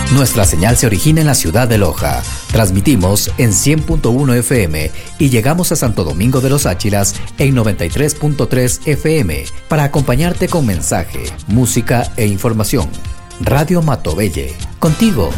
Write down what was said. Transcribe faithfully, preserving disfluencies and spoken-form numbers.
Nuestra señal se origina en la ciudad de Loja. Transmitimos en cien punto uno F M y llegamos a Santo Domingo de los Áchilas en noventa y tres punto tres F M para acompañarte con mensaje, música e información. Radio Matobelle, contigo